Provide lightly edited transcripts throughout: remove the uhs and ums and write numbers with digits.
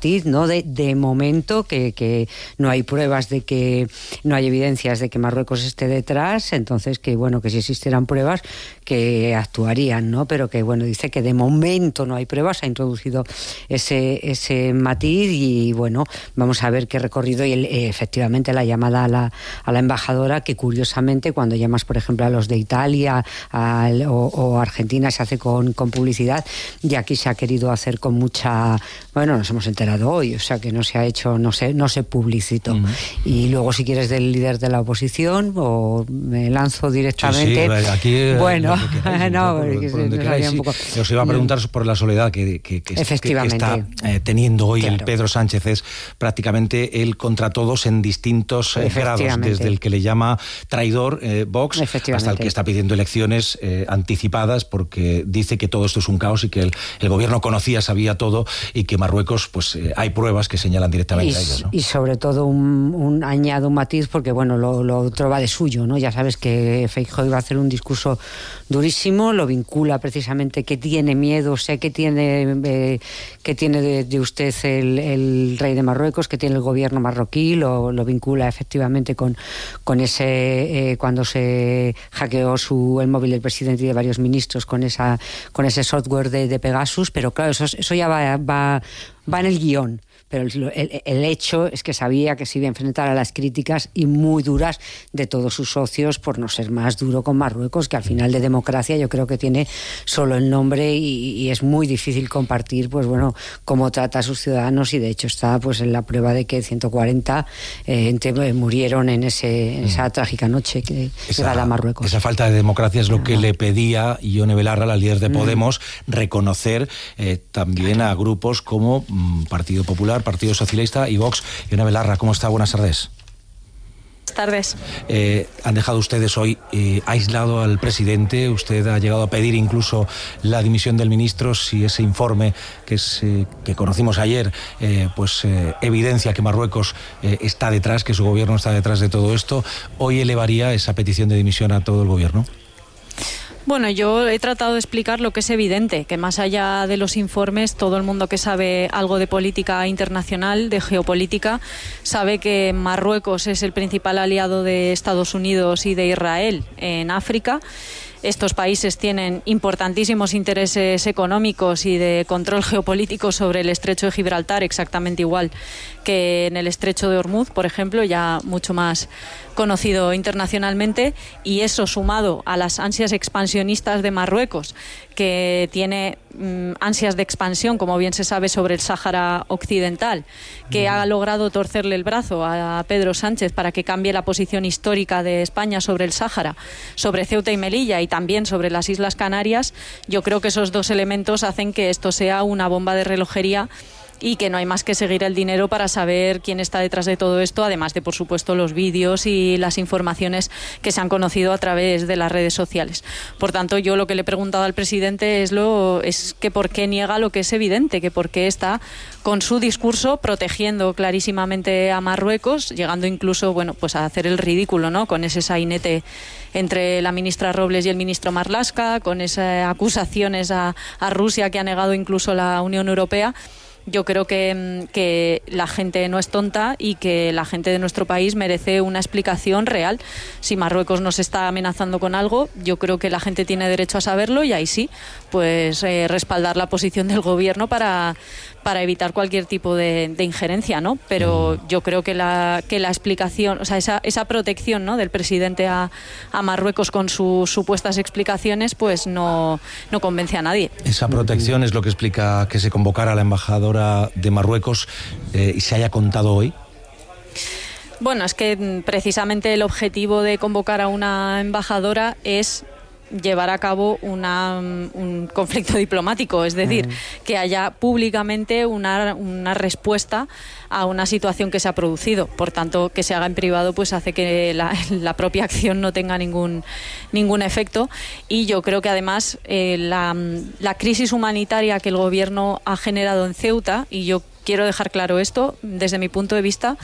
matiz, ¿no? De momento que no hay pruebas de que, no hay evidencias de que Marruecos esté detrás, entonces que bueno, que si existieran pruebas que actuarían, ¿no? Pero que bueno, dice que de momento no hay pruebas, ha introducido ese matiz y bueno, vamos a ver qué recorrido y efectivamente la llamada a la embajadora, que curiosamente cuando llamas por ejemplo a los de Italia o Argentina se hace con publicidad, y aquí se ha querido hacer con mucha, bueno, nos hemos enterado hoy, o sea que no se ha hecho, no se publicitó. Y luego si quieres del líder de la oposición o me lanzo directamente. Sí, aquí bueno, os iba a preguntar por la soledad que está teniendo hoy el Pedro Sánchez. Es prácticamente él contra todos en distintos grados, desde el que le llama traidor Vox hasta el que está pidiendo elecciones anticipadas porque dice que todo esto es un caos y que el gobierno conocía, sabía todo y que Marruecos, pues hay pruebas que señalan directamente a ellos, ¿no? Y sobre todo añado un matiz porque bueno, lo otro va de suyo, ¿no? Ya sabes que Feijóo iba a hacer un discurso durísimo, lo vincula precisamente que tiene miedo, sé que tiene de usted el rey de Marruecos, que tiene el gobierno marroquí, lo vincula efectivamente con ese cuando se hackeó el móvil del presidente y de varios ministros con ese software de Pegasus, pero claro, eso ya va en el guión. Pero el hecho es que sabía que se iba a enfrentar a las críticas y muy duras de todos sus socios por no ser más duro con Marruecos, que al final de democracia yo creo que tiene solo el nombre y es muy difícil compartir, pues bueno, cómo trata a sus ciudadanos, y de hecho está pues en la prueba de que 140 murieron en esa trágica noche que gana Marruecos. Esa falta de democracia es lo que le pedía Ione Belarra, la líder de Podemos, reconocer también a grupos como Partido Popular, Partido Socialista y Vox. Ione Belarra, ¿cómo está? Buenas tardes. Buenas tardes. Han dejado ustedes hoy aislado al presidente. Usted ha llegado a pedir incluso la dimisión del ministro si ese informe que conocimos ayer evidencia que Marruecos está detrás, que su gobierno está detrás de todo esto. ¿Hoy elevaría esa petición de dimisión a todo el gobierno? Bueno, yo he tratado de explicar lo que es evidente, que más allá de los informes, todo el mundo que sabe algo de política internacional, de geopolítica, sabe que Marruecos es el principal aliado de Estados Unidos y de Israel en África. Estos países tienen importantísimos intereses económicos y de control geopolítico sobre el estrecho de Gibraltar, exactamente igual que en el estrecho de Ormuz, por ejemplo, ya mucho más conocido internacionalmente, y eso sumado a las ansias expansionistas de Marruecos, que tiene ansias de expansión, como bien se sabe, sobre el Sáhara Occidental, que ha logrado torcerle el brazo a Pedro Sánchez para que cambie la posición histórica de España sobre el Sáhara, sobre Ceuta y Melilla y también sobre las Islas Canarias. Yo creo que esos dos elementos hacen que esto sea una bomba de relojería y que no hay más que seguir el dinero para saber quién está detrás de todo esto, además de, por supuesto, los vídeos y las informaciones que se han conocido a través de las redes sociales. Por tanto, yo lo que le he preguntado al presidente es que por qué niega lo que es evidente, que por qué está con su discurso protegiendo clarísimamente a Marruecos, llegando incluso, bueno, pues a hacer el ridículo, ¿no?, con ese sainete entre la ministra Robles y el ministro Marlaska, con esas acusaciones a Rusia que ha negado incluso la Unión Europea. Yo creo que la gente no es tonta y que la gente de nuestro país merece una explicación real. Si Marruecos nos está amenazando con algo, yo creo que la gente tiene derecho a saberlo y ahí sí, pues respaldar la posición del gobierno para evitar cualquier tipo de injerencia, ¿no? Pero yo creo que la explicación, o sea, esa protección, ¿no?, del presidente a Marruecos con sus supuestas explicaciones, pues no convence a nadie. Esa protección es lo que explica que se convocara a la embajadora de Marruecos y se haya contado hoy. Bueno, es que precisamente el objetivo de convocar a una embajadora es llevar a cabo un conflicto diplomático, es decir, que haya públicamente una respuesta a una situación que se ha producido. Por tanto, que se haga en privado pues hace que la propia acción no tenga ningún efecto, y yo creo que además la crisis humanitaria que el gobierno ha generado en Ceuta, y yo quiero dejar claro esto desde mi punto de vista,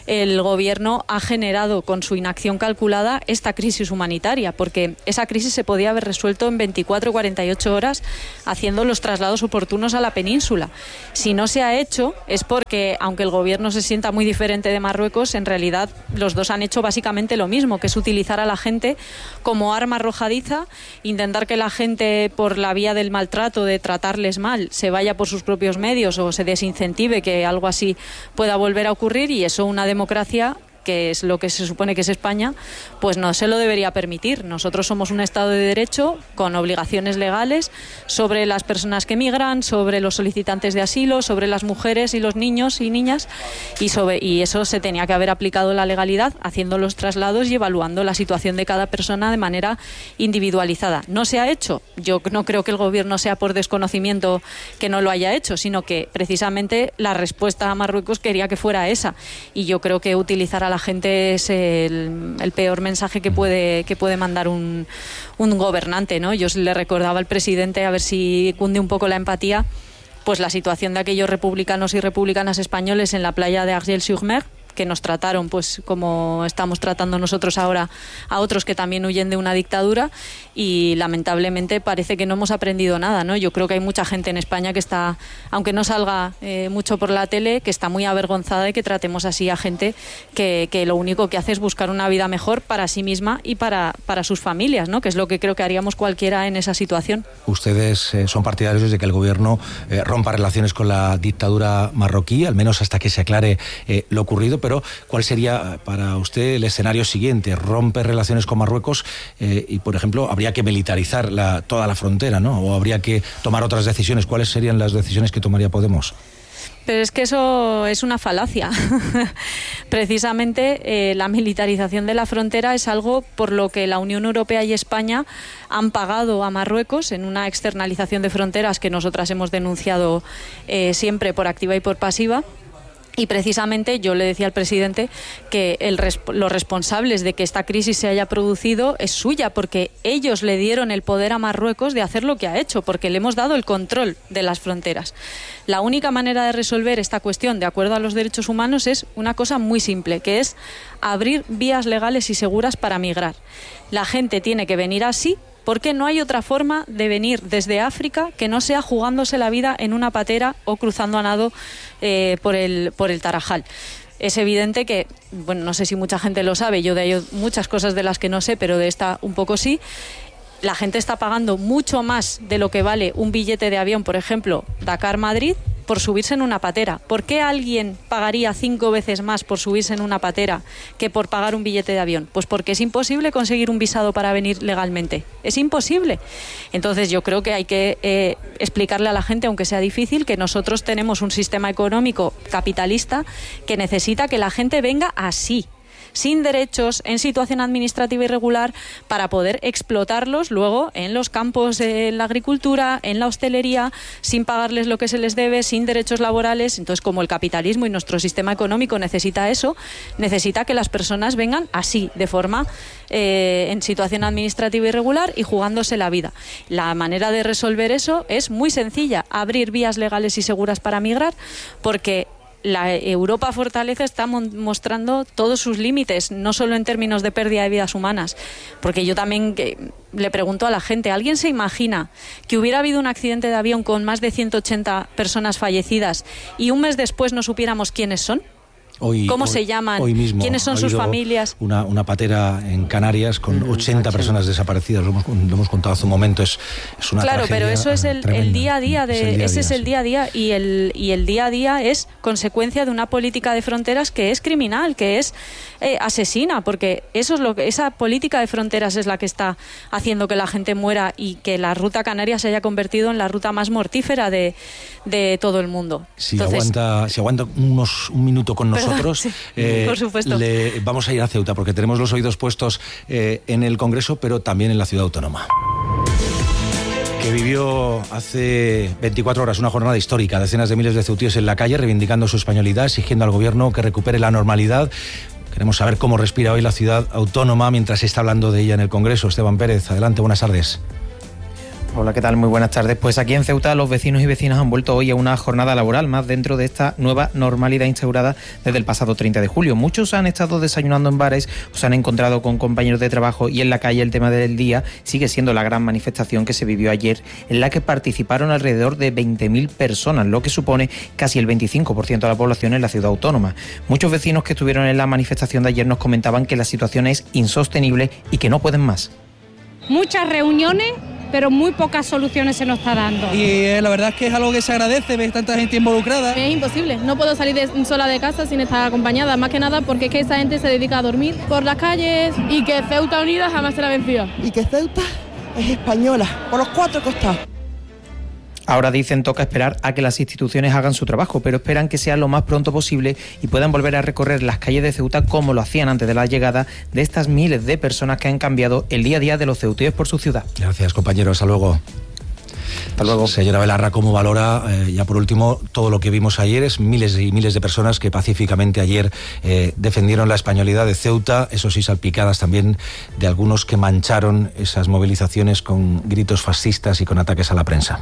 el gobierno ha generado con su inacción calculada esta crisis humanitaria, porque esa crisis se podía haber resuelto en 24 o 48 horas haciendo los traslados oportunos a la península. Si no se ha hecho es porque, aunque el gobierno se sienta muy diferente de Marruecos, en realidad los dos han hecho básicamente lo mismo, que es utilizar a la gente como arma arrojadiza, intentar que la gente, por la vía del maltrato, de tratarles mal, se vaya por sus propios medios o se desincentive que algo así pueda volver a ocurrir, y eso una democracia, que es lo que se supone que es España, pues no se lo debería permitir. Nosotros somos un Estado de Derecho con obligaciones legales sobre las personas que migran, sobre los solicitantes de asilo, sobre las mujeres y los niños y niñas, y eso se tenía que haber aplicado la legalidad, haciendo los traslados y evaluando la situación de cada persona de manera individualizada. No se ha hecho. Yo no creo que el gobierno sea por desconocimiento que no lo haya hecho, sino que precisamente la respuesta a Marruecos quería que fuera esa, y yo creo que utilizar a la gente es el peor mensaje que puede mandar un gobernante, ¿no? Yo le recordaba al presidente, a ver si cunde un poco la empatía, pues la situación de aquellos republicanos y republicanas españoles en la playa de Argel-sur-Mer, que nos trataron pues como estamos tratando nosotros ahora a otros que también huyen de una dictadura, y lamentablemente parece que no hemos aprendido nada, ¿no? Yo creo que hay mucha gente en España que está, aunque no salga mucho por la tele, que está muy avergonzada de que tratemos así a gente que lo único que hace es buscar una vida mejor para sí misma y para sus familias, ¿no? Que es lo que creo que haríamos cualquiera en esa situación. Ustedes son partidarios de que el gobierno rompa relaciones con la dictadura marroquí, al menos hasta que se aclare lo ocurrido, pero ¿cuál sería para usted el escenario siguiente? ¿Rompe relaciones con Marruecos y, por ejemplo, habría que militarizar toda la frontera, ¿no? ¿O habría que tomar otras decisiones? ¿Cuáles serían las decisiones que tomaría Podemos? Pero es que eso es una falacia. Precisamente la militarización de la frontera es algo por lo que la Unión Europea y España han pagado a Marruecos en una externalización de fronteras que nosotras hemos denunciado siempre por activa y por pasiva. Y precisamente yo le decía al presidente que los responsables de que esta crisis se haya producido es suya, porque ellos le dieron el poder a Marruecos de hacer lo que ha hecho, porque le hemos dado el control de las fronteras. La única manera de resolver esta cuestión de acuerdo a los derechos humanos es una cosa muy simple, que es abrir vías legales y seguras para migrar. La gente tiene que venir así, porque no hay otra forma de venir desde África que no sea jugándose la vida en una patera o cruzando a nado por el Tarajal. Es evidente que, bueno, no sé si mucha gente lo sabe, yo de ello muchas cosas de las que no sé, pero de esta un poco sí. La gente está pagando mucho más de lo que vale un billete de avión, por ejemplo, Dakar-Madrid, por subirse en una patera. ¿Por qué alguien pagaría 5 veces más por subirse en una patera que por pagar un billete de avión? Pues porque es imposible conseguir un visado para venir legalmente. Es imposible. Entonces yo creo que hay que explicarle a la gente, aunque sea difícil, que nosotros tenemos un sistema económico capitalista que necesita que la gente venga así, sin derechos, en situación administrativa irregular, para poder explotarlos luego en los campos, en la agricultura, en la hostelería, sin pagarles lo que se les debe, sin derechos laborales. Entonces, como el capitalismo y nuestro sistema económico necesita eso, necesita que las personas vengan así, de forma en situación administrativa irregular y jugándose la vida. La manera de resolver eso es muy sencilla: abrir vías legales y seguras para migrar, porque la Europa Fortaleza está mostrando todos sus límites, no solo en términos de pérdida de vidas humanas, porque yo también le pregunto a la gente, ¿alguien se imagina que hubiera habido un accidente de avión con más de 180 personas fallecidas y un mes después no supiéramos quiénes son? ¿Cómo se llaman? ¿Quiénes son sus familias? Una patera en Canarias con 80 personas desaparecidas, lo hemos contado hace un momento, es una Claro, tragedia, pero eso es el día a día, ese es el día a día, y el día a día es consecuencia de una política de fronteras que es criminal, que es asesina, porque eso es esa política de fronteras es la que está haciendo que la gente muera y que la ruta canaria se haya convertido en la ruta más mortífera de todo el mundo. Si aguanta un minuto con nosotros, sí, por supuesto. Vamos a ir a Ceuta, porque tenemos los oídos puestos en el Congreso, pero también en la ciudad autónoma, que vivió hace 24 horas una jornada histórica. Decenas de miles de ceutíes en la calle reivindicando su españolidad, exigiendo al gobierno que recupere la normalidad. Queremos saber cómo respira hoy la ciudad autónoma mientras se está hablando de ella en el Congreso. Esteban Pérez, adelante, buenas tardes. Hola, ¿qué tal? Muy buenas tardes. Pues aquí en Ceuta los vecinos y vecinas han vuelto hoy a una jornada laboral más dentro de esta nueva normalidad instaurada desde el pasado 30 de julio. Muchos han estado desayunando en bares, o se han encontrado con compañeros de trabajo, y en la calle el tema del día sigue siendo la gran manifestación que se vivió ayer, en la que participaron alrededor de 20.000 personas, lo que supone casi el 25% de la población en la ciudad autónoma. Muchos vecinos que estuvieron en la manifestación de ayer nos comentaban que la situación es insostenible y que no pueden más. Muchas reuniones, pero muy pocas soluciones se nos está dando. Y la verdad es que es algo que se agradece, ver tanta gente involucrada. Es imposible, no puedo salir sola de casa sin estar acompañada, más que nada porque es que esa gente se dedica a dormir por las calles y que Ceuta Unida jamás será vencida. Y que Ceuta es española, por los 4 costados. Ahora dicen toca esperar a que las instituciones hagan su trabajo, pero esperan que sea lo más pronto posible y puedan volver a recorrer las calles de Ceuta como lo hacían antes de la llegada de estas miles de personas que han cambiado el día a día de los ceutíes por su ciudad. Gracias, compañero. Hasta luego. Hasta luego. Señora Belarra, ¿cómo valora, ya por último, todo lo que vimos ayer? Es miles y miles de personas que pacíficamente ayer defendieron la españolidad de Ceuta, eso sí, salpicadas también de algunos que mancharon esas movilizaciones con gritos fascistas y con ataques a la prensa.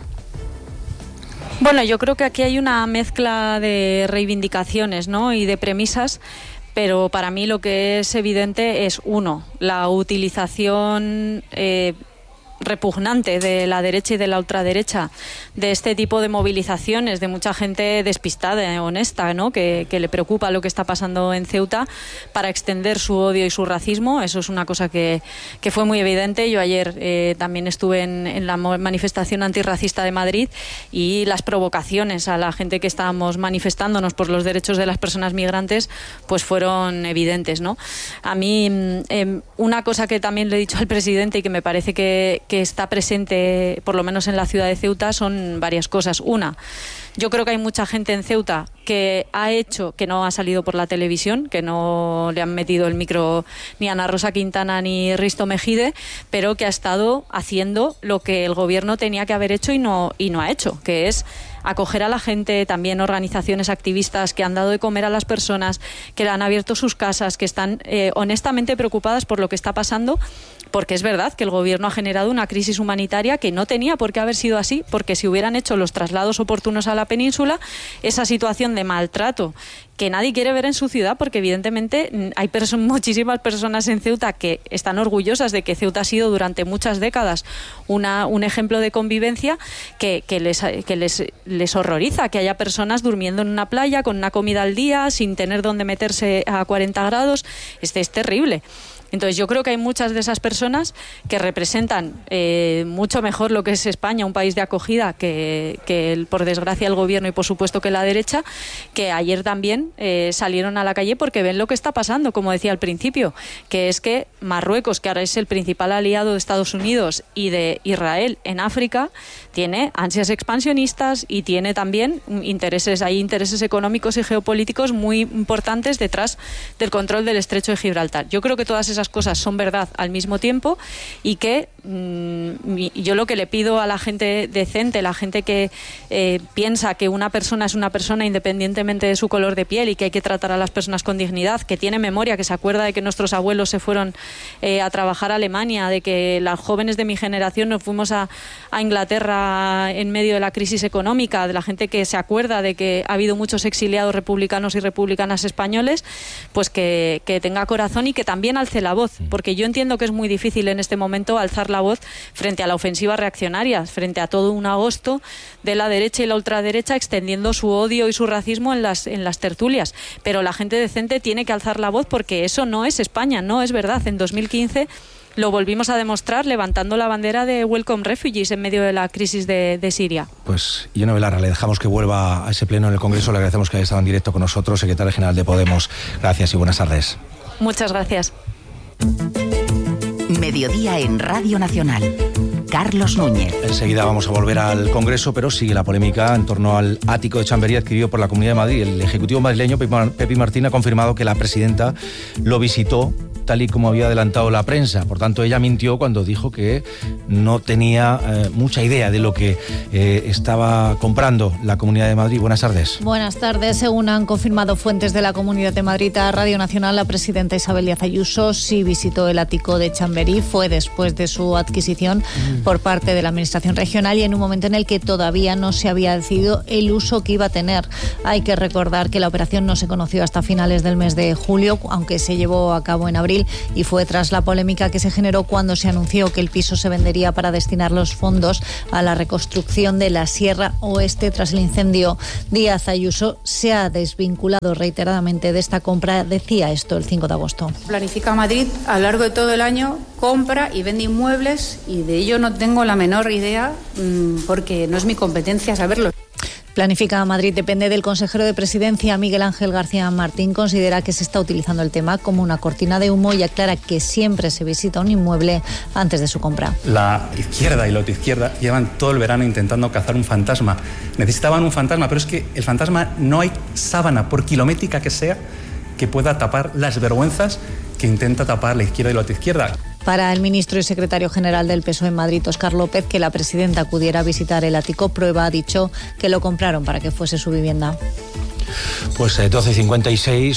Bueno, yo creo que aquí hay una mezcla de reivindicaciones, ¿no?, y de premisas, pero para mí lo que es evidente es, uno, la utilización repugnante de la derecha y de la ultraderecha de este tipo de movilizaciones, de mucha gente despistada, honesta, ¿no?, que le preocupa lo que está pasando en Ceuta, para extender su odio y su racismo. Eso es una cosa que fue muy evidente. Yo ayer también estuve en la manifestación antirracista de Madrid, y las provocaciones a la gente que estábamos manifestándonos por los derechos de las personas migrantes pues fueron evidentes, ¿no? A mí una cosa que también le he dicho al presidente y que me parece que está presente, por lo menos en la ciudad de Ceuta, son varias cosas. Una, yo creo que hay mucha gente en Ceuta que ha hecho, que no ha salido por la televisión, que no le han metido el micro ni a Ana Rosa Quintana ni Risto Mejide, pero que ha estado haciendo lo que el gobierno tenía que haber hecho y no ha hecho, que es acoger a la gente, también organizaciones activistas que han dado de comer a las personas, que le han abierto sus casas, que están honestamente preocupadas por lo que está pasando, porque es verdad que el gobierno ha generado una crisis humanitaria que no tenía por qué haber sido así, porque si hubieran hecho los traslados oportunos a la península, esa situación de maltrato que nadie quiere ver en su ciudad, porque evidentemente hay muchísimas personas en Ceuta que están orgullosas de que Ceuta ha sido durante muchas décadas un ejemplo de convivencia, que les horroriza que haya personas durmiendo en una playa con una comida al día, sin tener dónde meterse a 40 grados. Es terrible. Entonces yo creo que hay muchas de esas personas que representan mucho mejor lo que es España, un país de acogida, que por desgracia el gobierno y por supuesto que la derecha, que ayer también salieron a la calle porque ven lo que está pasando, como decía al principio, que es que Marruecos, que ahora es el principal aliado de Estados Unidos y de Israel en África, tiene ansias expansionistas y tiene también hay intereses económicos y geopolíticos muy importantes detrás del control del Estrecho de Gibraltar. Yo creo que todas esas cosas son verdad al mismo tiempo, y que yo lo que le pido a la gente decente, la gente que piensa que una persona es una persona independientemente de su color de piel y que hay que tratar a las personas con dignidad, que tiene memoria, que se acuerda de que nuestros abuelos se fueron a trabajar a Alemania, de que las jóvenes de mi generación nos fuimos a Inglaterra en medio de la crisis económica, de la gente que se acuerda de que ha habido muchos exiliados republicanos y republicanas españoles, pues que tenga corazón y que también alce la voz, porque yo entiendo que es muy difícil en este momento alzar la voz frente a la ofensiva reaccionaria, frente a todo un agosto de la derecha y la ultraderecha extendiendo su odio y su racismo en las tertulias, pero la gente decente tiene que alzar la voz, porque eso no es España, no es verdad. En 2015 lo volvimos a demostrar levantando la bandera de Welcome Refugees en medio de la crisis de Siria. Pues Ione Belarra, le dejamos que vuelva a ese pleno en el Congreso. Le agradecemos que haya estado en directo con nosotros, secretaria general de Podemos. Gracias y buenas tardes. Muchas gracias. Mediodía en Radio Nacional. Carlos Núñez. Enseguida vamos a volver al Congreso, pero sigue la polémica en torno al ático de Chamberí adquirido por la Comunidad de Madrid. El Ejecutivo madrileño, Pepi Martín, ha confirmado que la presidenta lo visitó tal y como había adelantado la prensa. Por tanto, ella mintió cuando dijo que no tenía mucha idea de lo que estaba comprando la Comunidad de Madrid. Buenas tardes. Buenas tardes. Según han confirmado fuentes de la Comunidad de Madrid a Radio Nacional, la presidenta Isabel Díaz Ayuso sí visitó el ático de Chamberí. Fue después de su adquisición por parte de la Administración regional y en un momento en el que todavía no se había decidido el uso que iba a tener. Hay que recordar que la operación no se conoció hasta finales del mes de julio, aunque se llevó a cabo en abril, y fue tras la polémica que se generó cuando se anunció que el piso se vendería para destinar los fondos a la reconstrucción de la Sierra Oeste tras el incendio. Díaz Ayuso se ha desvinculado reiteradamente de esta compra. Decía esto el 5 de agosto. Planifica Madrid a lo largo de todo el año compra y vende inmuebles y de ello no tengo la menor idea porque no es mi competencia saberlo. Planifica Madrid depende del consejero de Presidencia. Miguel Ángel García Martín considera que se está utilizando el tema como una cortina de humo y aclara que siempre se visita un inmueble antes de su compra. La izquierda y la autoizquierda llevan todo el verano intentando cazar un fantasma. Necesitaban un fantasma, pero es que el fantasma no hay sábana, por kilométrica que sea, que pueda tapar las vergüenzas que intenta tapar la izquierda y la autoizquierda. Para el ministro y secretario general del PSOE en Madrid, Óscar López, que la presidenta acudiera a visitar el ático prueba, ha dicho que lo compraron para que fuese su vivienda. Pues 12:56,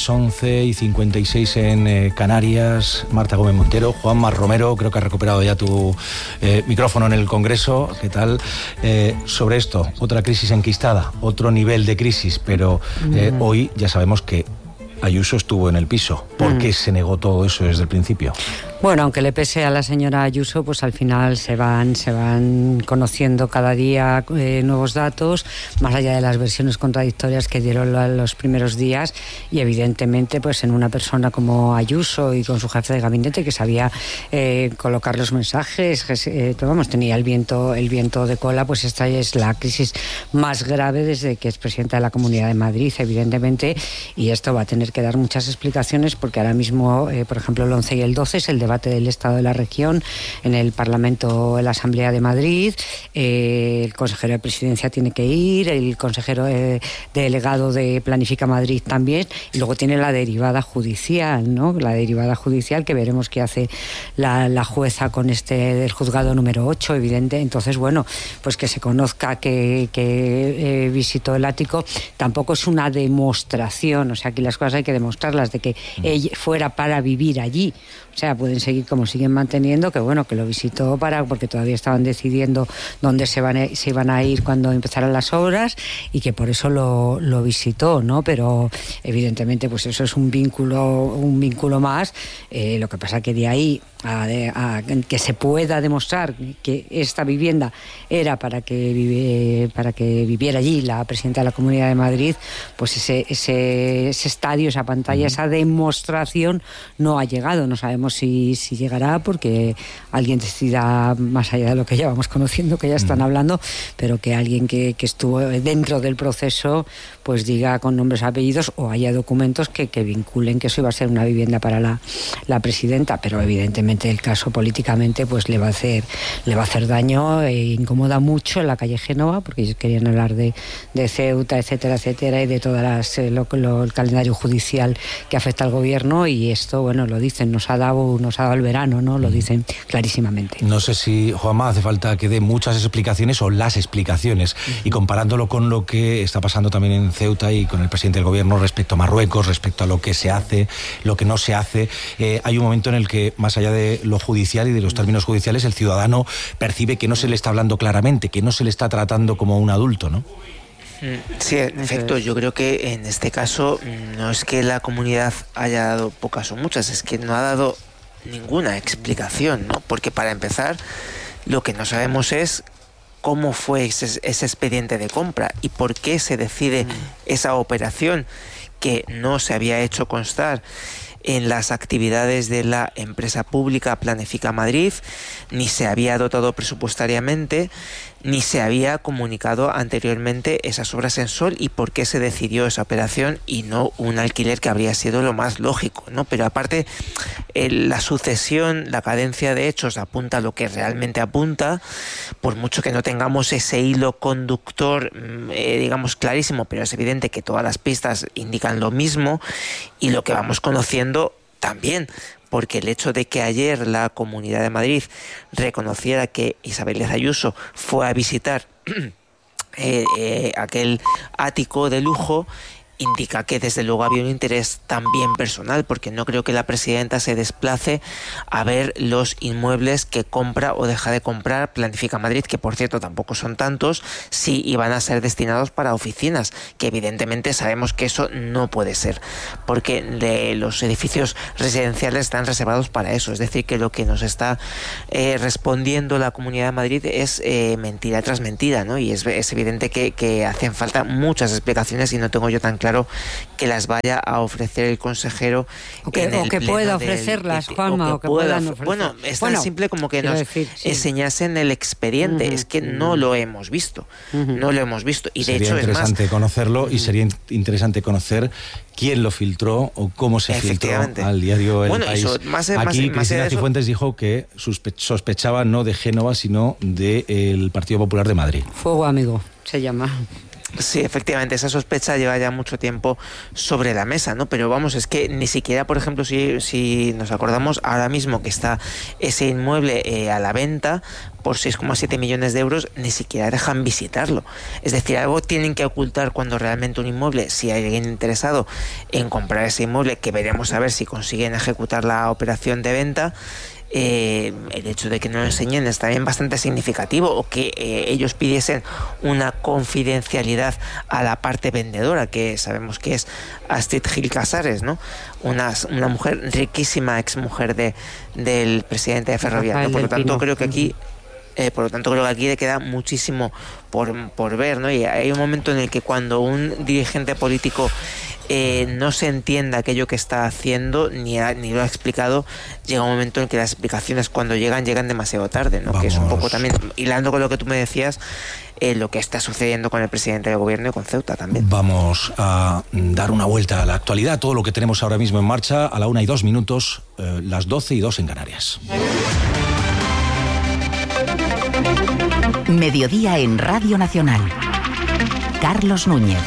11:56 en Canarias. Marta Gómez Montero, Juanma Romero, creo que has recuperado ya tu micrófono en el Congreso. ¿Qué tal? Sobre esto, otra crisis enquistada, otro nivel de crisis, pero hoy ya sabemos que Ayuso estuvo en el piso. ¿Por qué se negó todo eso desde el principio? Bueno, aunque le pese a la señora Ayuso, pues al final se van conociendo cada día nuevos datos, más allá de las versiones contradictorias que dieron los primeros días, y evidentemente pues en una persona como Ayuso y con su jefe de gabinete que sabía colocar los mensajes, tenía el viento de cola, pues esta es la crisis más grave desde que es presidenta de la Comunidad de Madrid, evidentemente, y esto va a tener que dar muchas explicaciones porque ahora mismo, por ejemplo, el 11 y el 12 es el debate del Estado de la región en el Parlamento, en la Asamblea de Madrid. El consejero de Presidencia tiene que ir, el consejero delegado de Planifica Madrid también, y luego tiene la derivada judicial, ¿no? La derivada judicial que veremos qué hace la jueza con del juzgado número 8, evidente. Entonces, bueno, pues que se conozca que visitó el ático tampoco es una demostración, o sea, aquí las cosas hay que demostrarlas, de que ella fuera para vivir allí. O sea, pueden seguir como siguen manteniendo, que bueno, que lo visitó porque todavía estaban decidiendo dónde se iban a ir cuando empezaran las obras, y que por eso lo visitó, ¿no? Pero evidentemente pues eso es un vínculo más. Lo que pasa que de ahí a que se pueda demostrar que esta vivienda era para que viviera allí la presidenta de la Comunidad de Madrid, pues ese estadio, esa pantalla, esa demostración no ha llegado. No sabemos si llegará, porque alguien decida, más allá de lo que ya vamos conociendo, que ya están hablando, pero que alguien que estuvo dentro del proceso pues diga con nombres y apellidos, o haya documentos que vinculen que eso iba a ser una vivienda para la presidenta. Pero evidentemente el caso políticamente pues le va a hacer daño e incomoda mucho en la calle Génova, porque ellos querían hablar de Ceuta, etcétera, y de todas el calendario judicial que afecta al gobierno, y esto, bueno, lo dicen, nos ha dado el verano, ¿no? Lo dicen clarísimamente. No sé si, Juanma, hace falta que dé muchas explicaciones o las explicaciones, y comparándolo con lo que está pasando también en Ceuta y con el presidente del gobierno respecto a Marruecos, respecto a lo que se hace, lo que no se hace, hay un momento en el que, más allá de lo judicial y de los términos judiciales, el ciudadano percibe que no se le está hablando claramente, que no se le está tratando como un adulto, ¿no? Sí, en efecto, yo creo que en este caso no es que la comunidad haya dado pocas o muchas, es que no ha dado ninguna explicación, ¿no? Porque para empezar, lo que no sabemos es cómo fue ese expediente de compra y por qué se decide esa operación que no se había hecho constar en las actividades de la empresa pública Planifica Madrid, ni se había dotado presupuestariamente, ni se había comunicado anteriormente esas obras en sol, y por qué se decidió esa operación y no un alquiler, que habría sido lo más lógico, ¿no? Pero aparte, la sucesión, la cadencia de hechos apunta a lo que realmente apunta, por mucho que no tengamos ese hilo conductor, digamos, clarísimo, pero es evidente que todas las pistas indican lo mismo, y lo que vamos conociendo también porque el hecho de que ayer la Comunidad de Madrid reconociera que Isabel Díaz Ayuso fue a visitar aquel ático de lujo indica que desde luego había un interés también personal, porque no creo que la presidenta se desplace a ver los inmuebles que compra o deja de comprar Planifica Madrid, que por cierto tampoco son tantos, si iban a ser destinados para oficinas, que evidentemente sabemos que eso no puede ser, porque los edificios residenciales están reservados para eso. Es decir, que lo que nos está respondiendo la Comunidad de Madrid es mentira tras mentira, ¿no? Y es evidente que hacen falta muchas explicaciones y no tengo yo tan claro que las vaya a ofrecer el consejero o que pueda ofrecerlas, Juanma, o que puedan ofrecer. Bueno, es tan simple como que nos enseñasen el expediente. Es que no lo hemos visto. No lo hemos visto. Y de sería hecho interesante es más, conocerlo y sería interesante conocer quién lo filtró o cómo se filtró al diario El País. Aquí Cristina Cifuentes dijo que sospechaba no de Génova, sino del Partido Popular de Madrid. Fuego Amigo se llama. Sí, efectivamente, esa sospecha lleva ya mucho tiempo sobre la mesa, ¿no? Pero vamos, es que ni siquiera, por ejemplo, si nos acordamos ahora mismo que está ese inmueble a la venta por 6,7 millones de euros, ni siquiera dejan visitarlo. Es decir, algo tienen que ocultar cuando realmente un inmueble, si hay alguien interesado en comprar ese inmueble, que veremos a ver si consiguen ejecutar la operación de venta. El hecho de que no lo enseñen es también bastante significativo, o que ellos pidiesen una confidencialidad a la parte vendedora, que sabemos que es Astrid Gil Casares, ¿no? Una mujer riquísima, exmujer del presidente de Ferrovial, ¿no? Por lo tanto, creo que aquí le queda muchísimo por ver, ¿no? Y hay un momento en el que cuando un dirigente político no se entienda aquello que está haciendo ni lo ha explicado, llega un momento en que las explicaciones cuando llegan demasiado tarde, ¿no? Que es un poco también, hilando con lo que tú me decías, lo que está sucediendo con el presidente del gobierno y con Ceuta también. Vamos a dar una vuelta a la actualidad, todo lo que tenemos ahora mismo en marcha, a la 1:02, las 12:02 en Canarias. Mediodía en Radio Nacional. Carlos Núñez.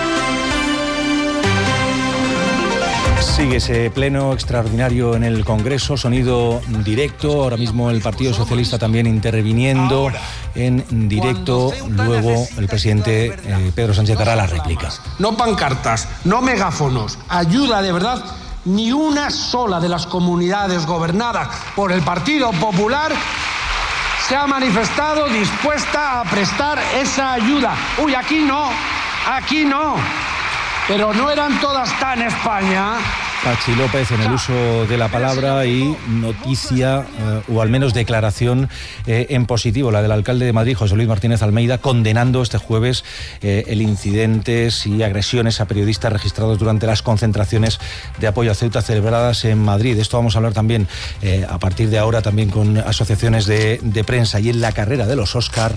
Sigue ese pleno extraordinario en el Congreso, sonido directo. Ahora mismo el Partido Socialista también interviniendo en directo. Luego el presidente Pedro Sánchez dará la réplica. No pancartas, no megáfonos. Ayuda de verdad. Ni una sola de las comunidades gobernadas por el Partido Popular se ha manifestado dispuesta a prestar esa ayuda. Uy, aquí no. Pero no eran todas tan España. Pachi López en el uso de la palabra y noticia, o al menos declaración en positivo, la del alcalde de Madrid, José Luis Martínez Almeida, condenando este jueves el incidentes y agresiones a periodistas registrados durante las concentraciones de apoyo a Ceuta celebradas en Madrid. De esto vamos a hablar también a partir de ahora también con asociaciones de prensa. Y en la carrera de los Oscar,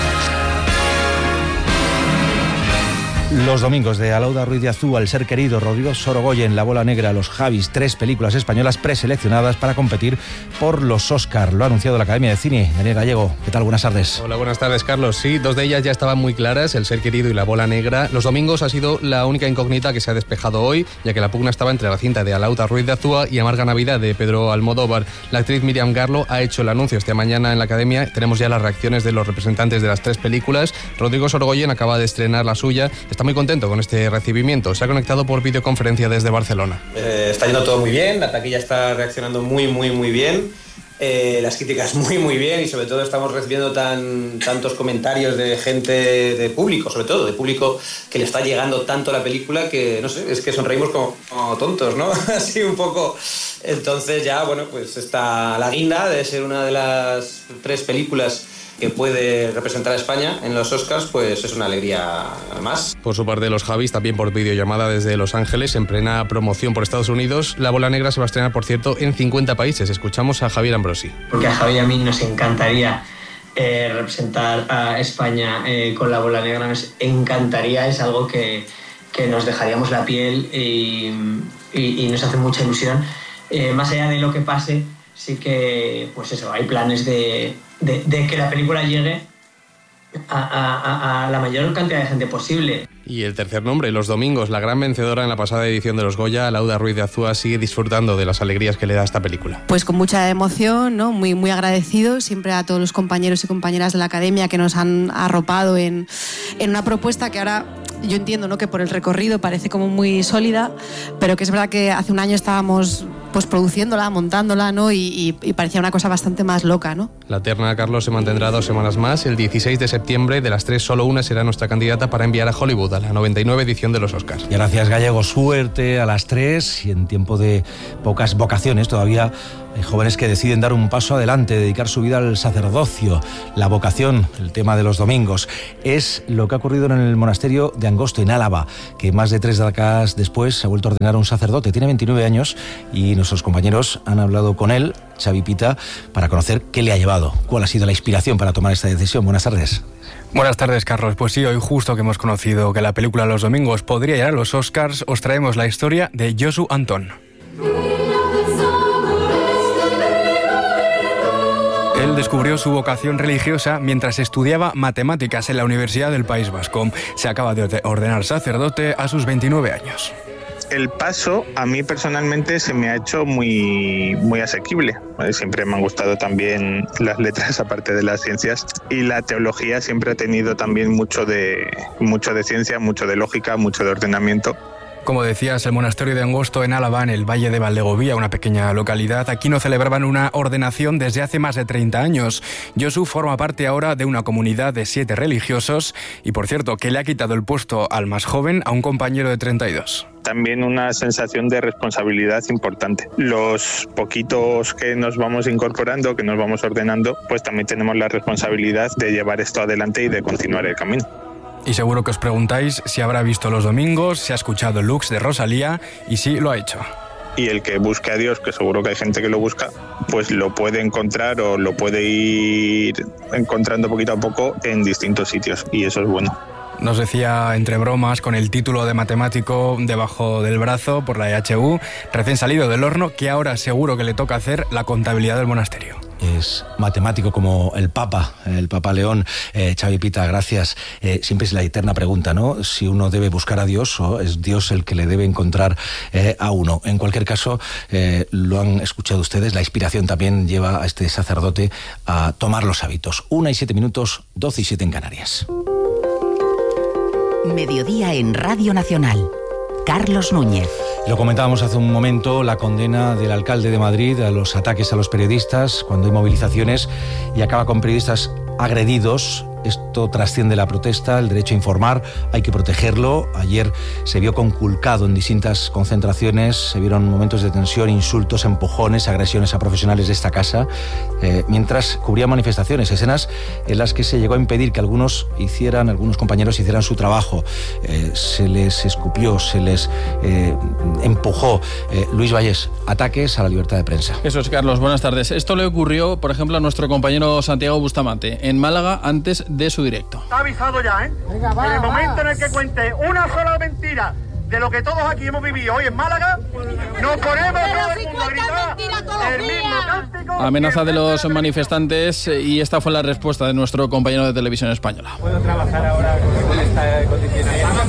los domingos de Alauda Ruiz de Azúa, El ser querido, Rodrigo Sorogoyen, La bola negra, Los Javis, 3 películas españolas preseleccionadas para competir por los Oscar. Lo ha anunciado la Academia de Cine. Daniel Gallego, ¿qué tal? Buenas tardes. Hola, buenas tardes, Carlos. Sí, 2 de ellas ya estaban muy claras, El ser querido y La bola negra. Los domingos ha sido la única incógnita que se ha despejado hoy, ya que la pugna estaba entre la cinta de Alauda Ruiz de Azúa y Amarga Navidad de Pedro Almodóvar. La actriz Miriam Garlo ha hecho el anuncio esta mañana en la Academia. Tenemos ya las reacciones de los representantes de las 3 películas. Rodrigo Sorogoyen acaba de estrenar la suya. Está muy contento con este recibimiento. Se ha conectado por videoconferencia desde Barcelona. Está yendo todo muy bien, la taquilla está reaccionando muy bien, las críticas muy bien, y sobre todo estamos recibiendo tantos comentarios de gente, de público, sobre todo, de público que le está llegando tanto la película que, no sé, es que sonreímos como tontos, ¿no? Así un poco. Entonces ya, bueno, pues está la guinda de ser una de las 3 películas que puede representar a España en los Oscars, pues es una alegría más. Por su parte, los Javis, también por videollamada desde Los Ángeles, en plena promoción por Estados Unidos. La bola negra se va a estrenar, por cierto, en 50 países. Escuchamos a Javier Ambrosi. Porque a Javier y a mí nos encantaría representar a España con La bola negra, nos encantaría, es algo que nos dejaríamos la piel y nos hace mucha ilusión. Más allá de lo que pase, sí que, pues eso, hay planes de que la película llegue a la mayor cantidad de gente posible. Y el tercer nombre, Los Domingos, la gran vencedora en la pasada edición de los Goya, Lauda Ruiz de Azúa, sigue disfrutando de las alegrías que le da esta película. Pues con mucha emoción, ¿no? Muy agradecido siempre a todos los compañeros y compañeras de la Academia que nos han arropado en una propuesta que ahora yo entiendo, ¿no?, que por el recorrido parece como muy sólida, pero que es verdad que hace un año estábamos pues produciéndola, montándola, ¿no? Y parecía una cosa bastante más loca, ¿no? La terna, Carlos, se mantendrá 2 semanas más. El 16 de septiembre, de las 3, solo una será nuestra candidata para enviar a Hollywood, a la 99 edición de los Oscars. Y gracias, Gallego. Suerte a las 3, y en tiempo de pocas vocaciones todavía hay jóvenes que deciden dar un paso adelante, dedicar su vida al sacerdocio. La vocación, el tema de los domingos, es lo que ha ocurrido en el monasterio de Angosto, en Álava, que más de 3 décadas después se ha vuelto a ordenar a un sacerdote. Tiene 29 años y nuestros compañeros han hablado con él, Xavi Pita, para conocer qué le ha llevado, cuál ha sido la inspiración para tomar esta decisión. Buenas tardes. Buenas tardes, Carlos. Pues sí, hoy justo que hemos conocido que la película Los Domingos podría llegar a los Oscars, os traemos la historia de Josu Antón. Él descubrió su vocación religiosa mientras estudiaba matemáticas en la Universidad del País Vasco. Se acaba de ordenar sacerdote a sus 29 años. El paso a mí personalmente se me ha hecho muy asequible. Siempre me han gustado también las letras aparte de las ciencias, y la teología siempre ha tenido también mucho de ciencia, mucho de lógica, mucho de ordenamiento. Como decías, el monasterio de Angosto, en Álava, en el Valle de Valdegovía, una pequeña localidad, aquí no celebraban una ordenación desde hace más de 30 años. Josu forma parte ahora de una comunidad de 7 religiosos y, por cierto, que le ha quitado el puesto al más joven, a un compañero de 32. También una sensación de responsabilidad importante. Los poquitos que nos vamos incorporando, que nos vamos ordenando, pues también tenemos la responsabilidad de llevar esto adelante y de continuar el camino. Y seguro que os preguntáis si habrá visto Los Domingos, si ha escuchado Lux de Rosalía, y sí, lo ha hecho. Y el que busque a Dios, que seguro que hay gente que lo busca, pues lo puede encontrar o lo puede ir encontrando poquito a poco en distintos sitios, y eso es bueno. Nos decía entre bromas, con el título de matemático debajo del brazo por la EHU, recién salido del horno, que ahora seguro que le toca hacer la contabilidad del monasterio. Es matemático como el Papa León. Xavi Pita, gracias. Siempre es la eterna pregunta, ¿no? Si uno debe buscar a Dios o es Dios el que le debe encontrar a uno. En cualquier caso, lo han escuchado ustedes, la inspiración también lleva a este sacerdote a tomar los hábitos. 1:07, 12:07 en Canarias. Mediodía en Radio Nacional. Carlos Núñez. Lo comentábamos hace un momento, la condena del alcalde de Madrid a los ataques a los periodistas cuando hay movilizaciones y acaba con periodistas agredidos. Esto trasciende la protesta, el derecho a informar, hay que protegerlo. Ayer se vio conculcado en distintas concentraciones, se vieron momentos de tensión, insultos, empujones, agresiones a profesionales de esta casa, mientras cubrían manifestaciones, escenas en las que se llegó a impedir que algunos compañeros hicieran su trabajo. Se les escupió, se les empujó. Luis Vallés, ataques a la libertad de prensa. Eso es, Carlos, buenas tardes. Esto le ocurrió, por ejemplo, a nuestro compañero Santiago Bustamante, en Málaga, antes de su directo. Está avisado ya, ¿eh? Venga, en el momento en el que cuente una sola mentira de lo que todos aquí hemos vivido hoy en Málaga, nos ponemos todo el mundo a gritar el mismo cántico. Amenaza de los manifestantes, y esta fue la respuesta de nuestro compañero de Televisión Española. ¿Puedo trabajar ahora con esta condición?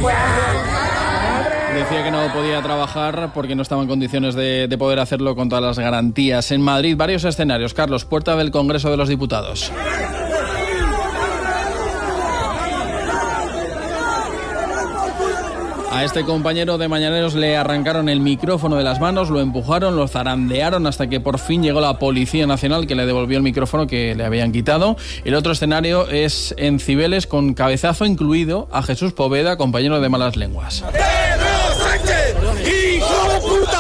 Decía que no podía trabajar porque no estaba en condiciones de poder hacerlo con todas las garantías. En Madrid, varios escenarios. Carlos, puerta del Congreso de los Diputados. A este compañero de Mañaneros le arrancaron el micrófono de las manos, lo empujaron, lo zarandearon hasta que por fin llegó la Policía Nacional, que le devolvió el micrófono que le habían quitado. El otro escenario es en Cibeles, con cabezazo incluido a Jesús Poveda, compañero de Malas Lenguas. ¡Pedro Sánchez, hijo de puta!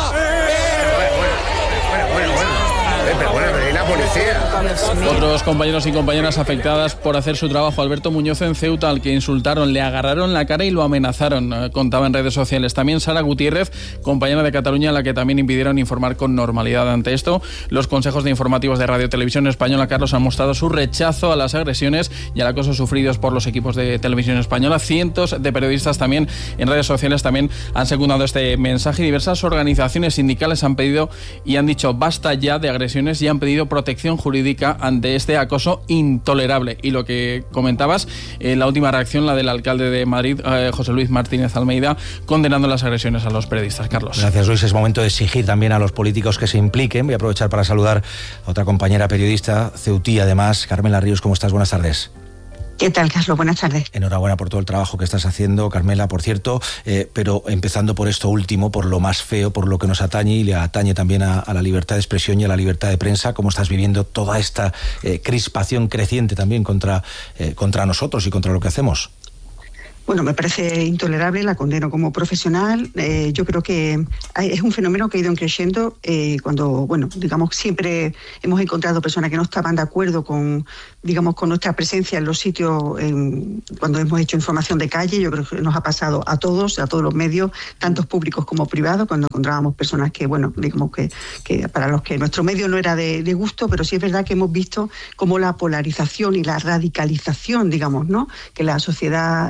Pero la policía. Otros compañeros y compañeras afectadas por hacer su trabajo. Alberto Muñoz en Ceuta, al que insultaron, le agarraron la cara y lo amenazaron, contaba en redes sociales. También Sara Gutiérrez, compañera de Cataluña, a la que también impidieron informar con normalidad. Ante esto, los consejos de informativos de Radio Televisión Española, Carlos, han mostrado su rechazo a las agresiones y al acoso sufridos por los equipos de Televisión Española. Cientos de periodistas también en redes sociales también han secundado este mensaje, y diversas organizaciones sindicales han pedido y han dicho basta ya de agresiones y han pedido protección jurídica jurídica ante este acoso intolerable. Y lo que comentabas, la última reacción, la del alcalde de Madrid, José Luis Martínez Almeida, condenando las agresiones a los periodistas. Carlos. Gracias, Luis. Es momento de exigir también a los políticos que se impliquen. Voy a aprovechar para saludar a otra compañera periodista, ceutí además, Carmela Ríos. ¿Cómo estás? Buenas tardes. ¿Qué tal, Carlos? Buenas tardes. Enhorabuena por todo el trabajo que estás haciendo, Carmela, por cierto, pero empezando por esto último, por lo más feo, por lo que nos atañe y le atañe también a la libertad de expresión y a la libertad de prensa. ¿Cómo estás viviendo toda esta crispación creciente también contra nosotros y contra lo que hacemos? Bueno, me parece intolerable, la condeno como profesional. Yo creo que es un fenómeno que ha ido creciendo cuando, bueno, digamos, siempre hemos encontrado personas que no estaban de acuerdo con nuestra presencia en los sitios, cuando hemos hecho información de calle. Yo creo que nos ha pasado a todos los medios, tantos públicos como privados, cuando encontrábamos personas que, bueno, digamos que para los que nuestro medio no era de gusto, pero sí es verdad que hemos visto cómo la polarización y la radicalización, digamos, ¿no?, que la sociedad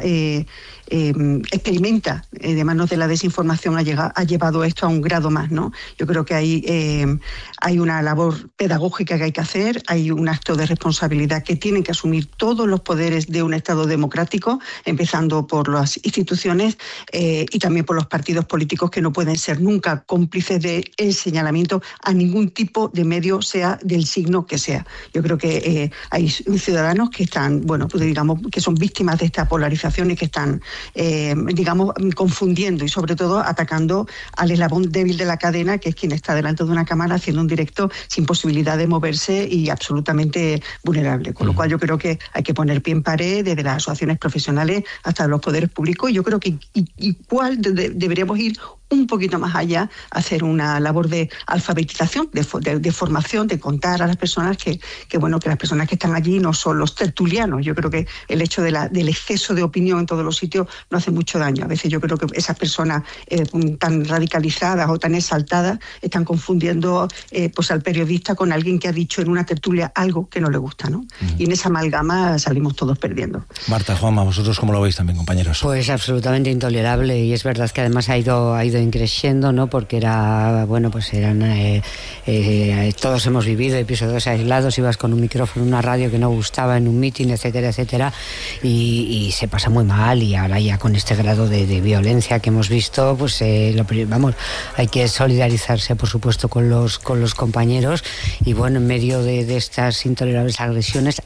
experimenta de manos de la desinformación ha llevado esto a un grado más, ¿no? Yo creo que hay una labor pedagógica que hay que hacer, hay un acto de responsabilidad que tienen que asumir todos los poderes de un Estado democrático, empezando por las instituciones y también por los partidos políticos, que no pueden ser nunca cómplices del señalamiento a ningún tipo de medio, sea del signo que sea. Yo creo que hay ciudadanos que están, bueno, pues digamos, que son víctimas de esta polarización y que están confundiendo y sobre todo atacando al eslabón débil de la cadena, que es quien está delante de una cámara haciendo un directo sin posibilidad de moverse y absolutamente vulnerable. Con lo cual yo creo que hay que poner pie en pared, desde las asociaciones profesionales hasta los poderes públicos. Yo creo que igual deberíamos ir un poquito más allá, hacer una labor de alfabetización, de formación, de contar a las personas que las personas que están allí no son los tertulianos. Yo creo que el hecho del exceso de opinión en todos los sitios no hace mucho daño. A veces yo creo que esas personas tan radicalizadas o tan exaltadas están confundiendo pues al periodista con alguien que ha dicho en una tertulia algo que no le gusta, ¿no? Y en esa amalgama salimos todos perdiendo. Marta, Juanma, ¿vosotros cómo lo veis también, compañeros? Pues absolutamente intolerable, y es verdad que además ha ido creciendo, ¿no? Porque todos hemos vivido episodios aislados, ibas con un micrófono, una radio que no gustaba en un mitin, etcétera, etcétera, y se pasa muy mal. Y ahora ya con este grado de violencia que hemos visto, pues hay que solidarizarse, por supuesto, con los compañeros, y bueno, en medio de estas intolerables agresiones,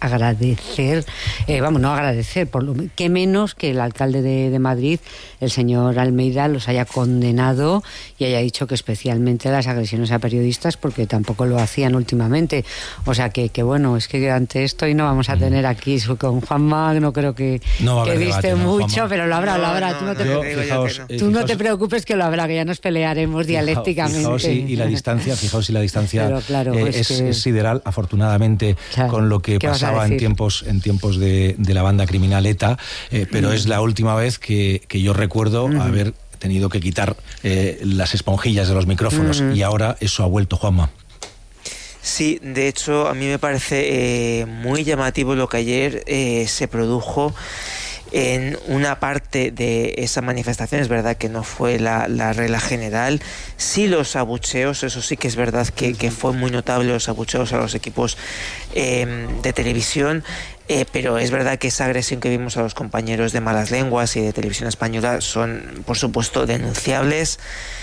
qué menos que el alcalde de Madrid, el señor Almeida, los haya condenado y haya dicho que especialmente las agresiones a periodistas, porque tampoco lo hacían últimamente. O sea que bueno, es que ante esto y no vamos a tener aquí con Juanma, no creo que viste mucho, Juanma. Pero lo habrá. Tú no te preocupes, que lo habrá, que ya nos pelearemos dialécticamente. Fijaos y la distancia pero, claro, es sideral, afortunadamente, claro, con lo que pasaba en tiempos de la banda criminal ETA, pero es la última vez que yo recuerdo haber tenido que quitar las esponjillas de los micrófonos, y ahora eso ha vuelto, Juanma. Sí, de hecho a mí me parece muy llamativo lo que ayer se produjo en una parte de esa manifestación. Es verdad que no fue la regla general, sí los abucheos, eso sí que es verdad que fue muy notable, los abucheos a los equipos de televisión, pero es verdad que esa agresión que vimos a los compañeros de Malas Lenguas y de Televisión Española son, por supuesto, denunciables,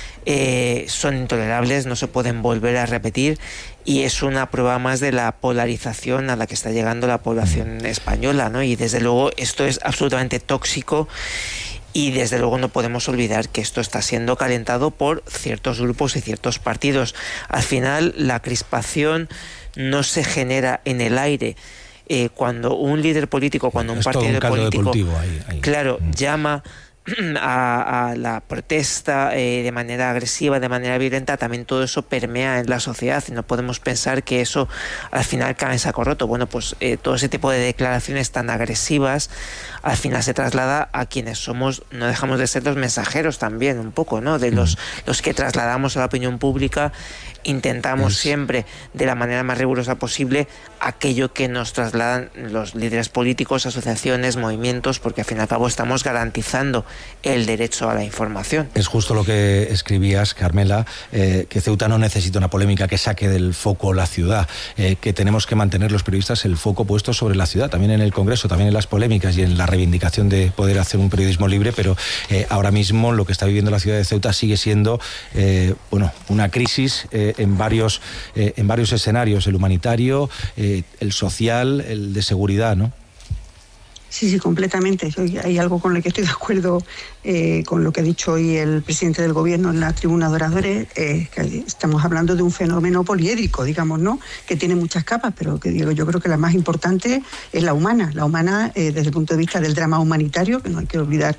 son intolerables, no se pueden volver a repetir, y es una prueba más de la polarización a la que está llegando la población española, ¿no? Y desde luego esto es absolutamente tóxico, y desde luego no podemos olvidar que esto está siendo calentado por ciertos grupos y ciertos partidos. Al final la crispación no se genera en el aire. Cuando un líder político, cuando un partido político, claro, llama a la protesta de manera agresiva, de manera violenta, también todo eso permea en la sociedad, y no podemos pensar que eso al final cae en saco roto. Bueno, pues todo ese tipo de declaraciones tan agresivas al final se traslada a quienes somos, no dejamos de ser los mensajeros también, un poco, ¿no? De los que trasladamos a la opinión pública. Intentamos siempre, de la manera más rigurosa posible, aquello que nos trasladan los líderes políticos, asociaciones, movimientos, porque al fin y al cabo estamos garantizando el derecho a la información. Es justo lo que escribías, Carmela, que Ceuta no necesita una polémica que saque del foco la ciudad, que tenemos que mantener los periodistas el foco puesto sobre la ciudad, también en el Congreso, también en las polémicas y en la reivindicación de poder hacer un periodismo libre, pero ahora mismo lo que está viviendo la ciudad de Ceuta sigue siendo una crisis en varios escenarios, el humanitario, el social, el de seguridad, ¿no? Sí, completamente. Hay algo con lo que estoy de acuerdo con lo que ha dicho hoy el presidente del Gobierno en la tribuna de oradores, que estamos hablando de un fenómeno poliédrico, digamos, ¿no? Que tiene muchas capas, pero que yo creo que la más importante es la humana. La humana desde el punto de vista del drama humanitario, que no hay que olvidar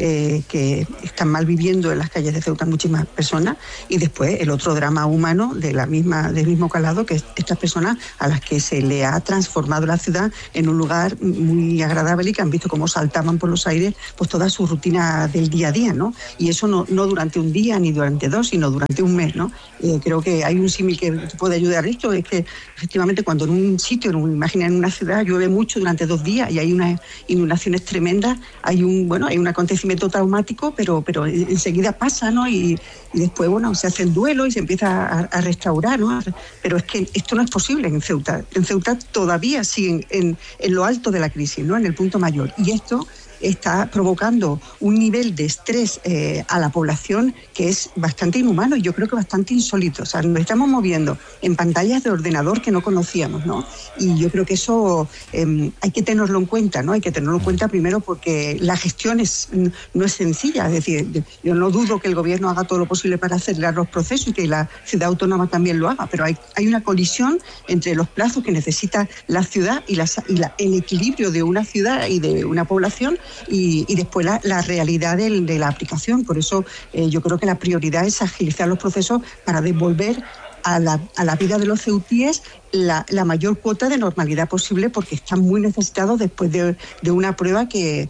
que están mal viviendo en las calles de Ceuta muchísimas personas, y después el otro drama humano del mismo calado, que es estas personas a las que se le ha transformado la ciudad en un lugar muy agradable y que han visto cómo saltaban por los aires pues toda su rutina del día a día, ¿no? Y eso no durante un día ni durante dos, sino durante un mes, ¿no? Creo que hay un símil que puede ayudar a esto, es que efectivamente cuando en un sitio, imagina en una ciudad, llueve mucho durante 2 días y hay unas inundaciones tremendas, hay un acontecimiento traumático, pero enseguida pasa, ¿no? Y después, se hace el duelo y se empieza a restaurar, ¿no? Pero es que esto no es posible en Ceuta. En Ceuta todavía siguen en lo alto de la crisis, ¿no? En el punto mayor. Y esto está provocando un nivel de estrés a la población que es bastante inhumano y yo creo que bastante insólito. O sea, nos estamos moviendo en pantallas de ordenador que no conocíamos, ¿no? Y yo creo que eso hay que tenerlo en cuenta, ¿no? Hay que tenerlo en cuenta primero porque la gestión no es sencilla. Es decir, yo no dudo que el Gobierno haga todo lo posible para acelerar los procesos y que la ciudad autónoma también lo haga, pero hay una colisión entre los plazos que necesita la ciudad y el equilibrio de una ciudad y de una población y después la realidad de la aplicación. Por eso yo creo que la prioridad es agilizar los procesos para devolver a la vida de los ceutíes la mayor cuota de normalidad posible, porque están muy necesitados después de una prueba que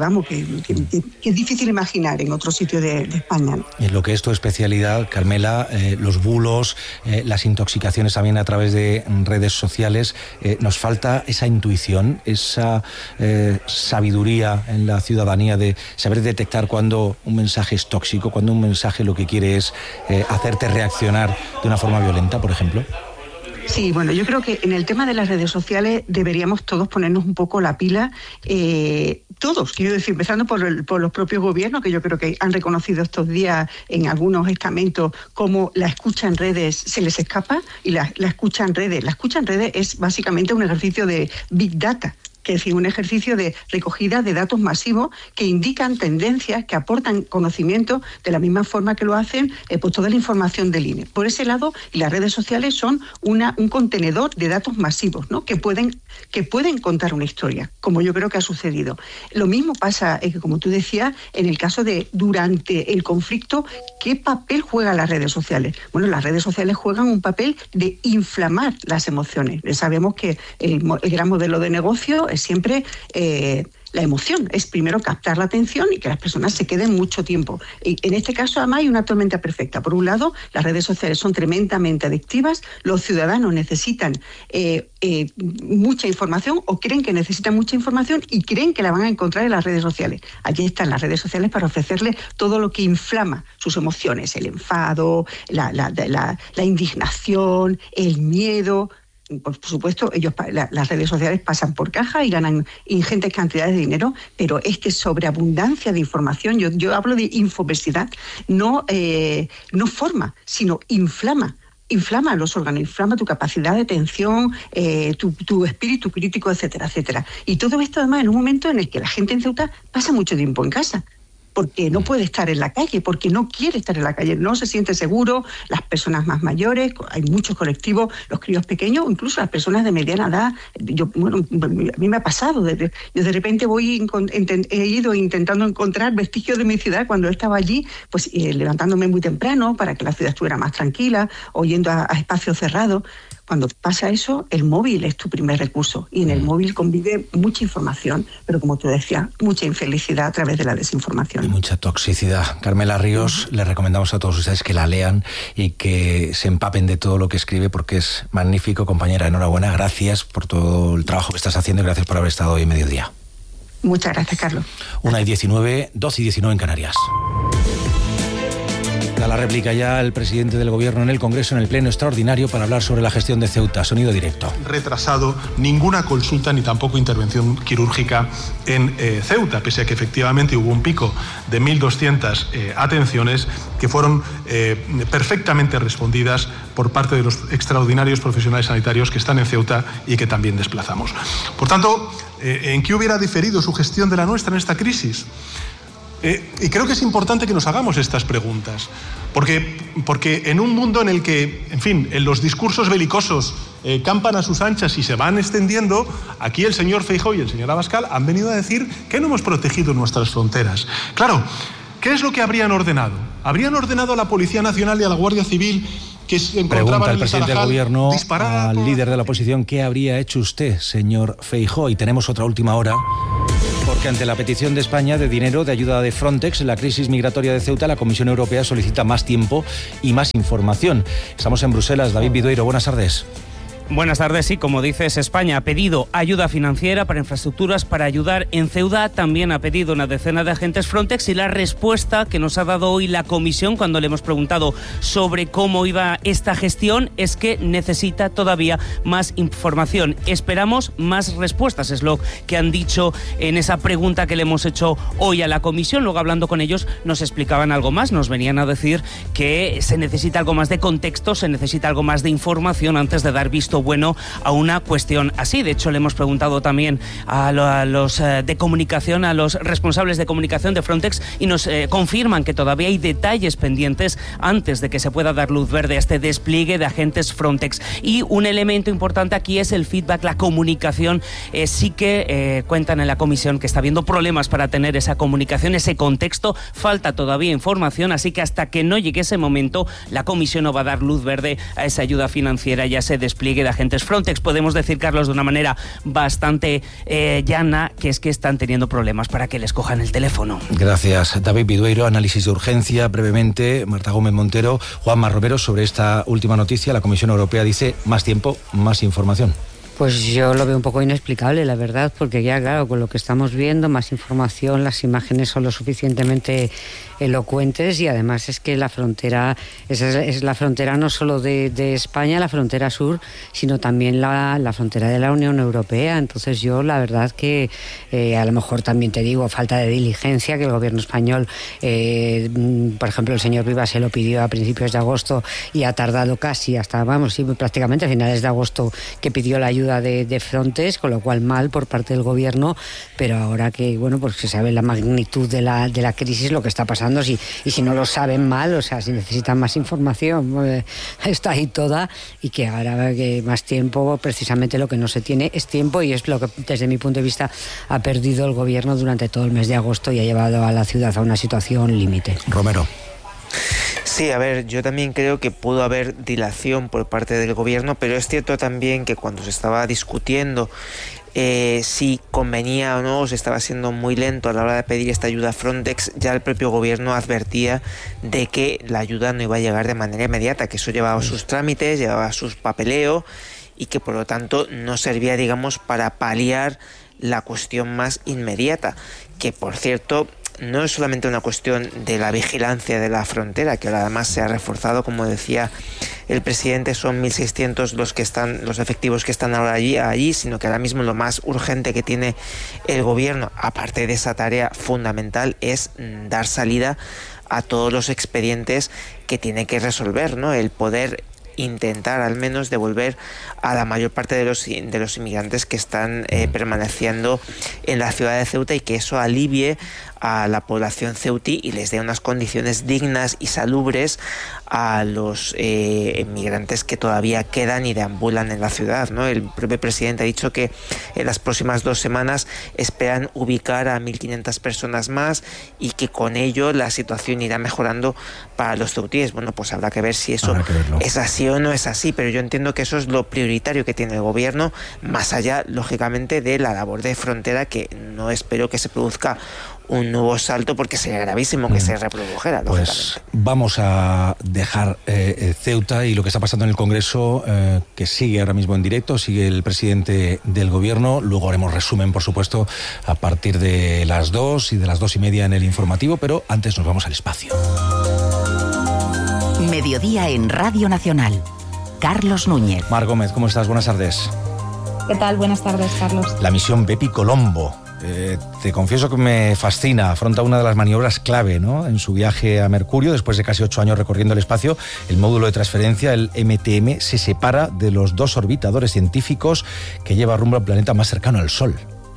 es difícil imaginar en otro sitio de España. En lo que es tu especialidad, Carmela, los bulos, las intoxicaciones también a través de redes sociales, nos falta esa intuición, esa sabiduría en la ciudadanía de saber detectar cuando un mensaje es tóxico, cuando un mensaje lo que quiere es hacerte reaccionar de una forma violenta, por ejemplo. Sí, yo creo que en el tema de las redes sociales deberíamos todos ponernos un poco la pila, todos, quiero decir, empezando por los propios gobiernos, que yo creo que han reconocido estos días en algunos estamentos cómo la escucha en redes se les escapa y la escucha en redes. La escucha en redes es básicamente un ejercicio de Big Data, que es decir, un ejercicio de recogida de datos masivos que indican tendencias, que aportan conocimiento de la misma forma que lo hacen pues toda la información del INE. Por ese lado, y las redes sociales son un contenedor de datos masivos, ¿no? que pueden contar una historia, como yo creo que ha sucedido. Lo mismo pasa, como tú decías, en el caso de durante el conflicto, ¿qué papel juegan las redes sociales? Bueno, las redes sociales juegan un papel de inflamar las emociones. Sabemos que el gran modelo de negocio es siempre la emoción, es primero captar la atención y que las personas se queden mucho tiempo. Y en este caso, además, hay una tormenta perfecta. Por un lado, las redes sociales son tremendamente adictivas, los ciudadanos necesitan mucha información o creen que necesitan mucha información y creen que la van a encontrar en las redes sociales. Allí están las redes sociales para ofrecerles todo lo que inflama sus emociones, el enfado, la indignación, el miedo. Por supuesto, las redes sociales pasan por caja y ganan ingentes cantidades de dinero, pero esta sobreabundancia de información, yo hablo de infobesidad, no forma, sino inflama los órganos, inflama tu capacidad de atención, tu espíritu crítico, etcétera, etcétera. Y todo esto además en un momento en el que la gente en Ceuta pasa mucho tiempo en casa, porque no puede estar en la calle, porque no quiere estar en la calle, no se siente seguro, las personas más mayores, hay muchos colectivos, los críos pequeños, incluso las personas de mediana edad. A mí me ha pasado, yo de repente he ido intentando encontrar vestigios de mi ciudad cuando estaba allí, pues levantándome muy temprano para que la ciudad estuviera más tranquila, o yendo a espacios cerrados. Cuando pasa eso, el móvil es tu primer recurso y en el móvil convive mucha información, pero como tú decías, mucha infelicidad a través de la desinformación. Y mucha toxicidad. Carmela Ríos, les recomendamos a todos ustedes que la lean y que se empapen de todo lo que escribe porque es magnífico. Compañera, enhorabuena, gracias por todo el trabajo que estás haciendo y gracias por haber estado hoy en Mediodía. Muchas gracias, Carlos. 1:19, 12:19 en Canarias. Da la réplica ya el presidente del Gobierno en el Congreso, en el Pleno Extraordinario, para hablar sobre la gestión de Ceuta. Sonido directo. Retrasado ninguna consulta ni tampoco intervención quirúrgica en Ceuta, pese a que efectivamente hubo un pico de 1.200 atenciones que fueron perfectamente respondidas por parte de los extraordinarios profesionales sanitarios que están en Ceuta y que también desplazamos. Por tanto, ¿en qué hubiera diferido su gestión de la nuestra en esta crisis? Y creo que es importante que nos hagamos estas preguntas, porque en un mundo en el que, en fin, en los discursos belicosos campan a sus anchas y se van extendiendo, aquí el señor Feijóo y el señor Abascal han venido a decir que no hemos protegido nuestras fronteras. Claro, ¿qué es lo que habrían ordenado? ¿Habrían ordenado a la Policía Nacional y a la Guardia Civil que se encontraban Pregunta el en presidente del Gobierno al por... líder de la oposición: ¿qué habría hecho usted, señor Feijóo? Y tenemos otra última hora, porque ante la petición de España de dinero de ayuda de Frontex en la crisis migratoria de Ceuta, la Comisión Europea solicita más tiempo y más información. Estamos en Bruselas. David Bidueiro, buenas tardes. Buenas tardes. Sí, como dices, España ha pedido ayuda financiera para infraestructuras para ayudar en Ceuta. También ha pedido una decena de agentes Frontex, y la respuesta que nos ha dado hoy la Comisión cuando le hemos preguntado sobre cómo iba esta gestión es que necesita todavía más información. Esperamos más respuestas, es lo que han dicho en esa pregunta que le hemos hecho hoy a la Comisión. Luego, hablando con ellos, nos explicaban algo más. Nos venían a decir que se necesita algo más de contexto, se necesita algo más de información antes de dar visto bueno a una cuestión así. De hecho, le hemos preguntado también a los de comunicación, a los responsables de comunicación de Frontex, y nos confirman que todavía hay detalles pendientes antes de que se pueda dar luz verde a este despliegue de agentes Frontex. Y un elemento importante aquí es el feedback, la comunicación. Sí que cuentan en la Comisión que está habiendo problemas para tener esa comunicación, ese contexto. Falta todavía información, así que hasta que no llegue ese momento, la Comisión no va a dar luz verde a esa ayuda financiera y a ese despliegue de agentes Frontex. Podemos decir, Carlos, de una manera bastante llana, que es que están teniendo problemas para que les cojan el teléfono. Gracias, David Bidueiro. Análisis de urgencia, brevemente. Marta Gómez Montero, Juanma Romero, sobre esta última noticia. La Comisión Europea dice más tiempo, más información. Pues yo lo veo un poco inexplicable, la verdad, porque ya, claro, con lo que estamos viendo, más información, las imágenes son lo suficientemente elocuentes, y además es que la frontera es la frontera no solo de España, la frontera sur, sino también la frontera de la Unión Europea. Entonces yo, la verdad que a lo mejor también te digo, falta de diligencia, que el gobierno español, por ejemplo, el señor Rivas se lo pidió a principios de agosto y ha tardado casi hasta, prácticamente a finales de agosto que pidió la ayuda de Frontex, con lo cual mal por parte del gobierno, pero ahora que, pues se sabe la magnitud de la crisis, lo que está pasando, y si no lo saben mal, o sea, si necesitan más información, está ahí toda, y que ahora que más tiempo, precisamente lo que no se tiene es tiempo, y es lo que desde mi punto de vista ha perdido el gobierno durante todo el mes de agosto y ha llevado a la ciudad a una situación límite. Romero. Sí, a ver, yo también creo que pudo haber dilación por parte del gobierno, pero es cierto también que cuando se estaba discutiendo si convenía o no, o se estaba siendo muy lento a la hora de pedir esta ayuda a Frontex, ya el propio gobierno advertía de que la ayuda no iba a llegar de manera inmediata, que eso llevaba sus trámites, llevaba sus papeleo, y que por lo tanto no servía, digamos, para paliar la cuestión más inmediata, que por cierto no es solamente una cuestión de la vigilancia de la frontera, que ahora además se ha reforzado, como decía el presidente, son 1.600 los efectivos que están ahora allí, sino que ahora mismo lo más urgente que tiene el gobierno, aparte de esa tarea fundamental, es dar salida a todos los expedientes que tiene que resolver, ¿no? El poder intentar al menos devolver a la mayor parte de los inmigrantes que están permaneciendo en la ciudad de Ceuta, y que eso alivie a la población ceutí y les dé unas condiciones dignas y salubres a los inmigrantes que todavía quedan y deambulan en la ciudad, ¿no? El propio presidente ha dicho que en las próximas 2 semanas esperan ubicar a 1.500 personas más, y que con ello la situación irá mejorando para los ceutíes. Bueno, pues habrá que ver si eso es así o no es así, pero yo entiendo que eso es lo prioritario que tiene el gobierno, más allá, lógicamente, de la labor de frontera, que no espero que se produzca un nuevo salto, porque sería gravísimo que se reprodujera, pues vamos a dejar Ceuta y lo que está pasando en el Congreso, que sigue ahora mismo en directo, sigue el presidente del Gobierno. Luego haremos resumen, por supuesto, a partir de las 2 y de las 2:30 en el informativo, pero antes nos vamos al espacio. Mediodía en Radio Nacional. Carlos Núñez. Mar Gómez, ¿cómo estás? Buenas tardes. ¿Qué tal? Buenas tardes, Carlos. La misión Bepi Colombo. Te confieso que me fascina. Afronta una de las maniobras clave, ¿no?, en su viaje a Mercurio. Después de casi 8 años recorriendo el espacio, el módulo de transferencia, el MTM, se separa de los 2 orbitadores científicos que lleva rumbo al planeta más cercano al Sol.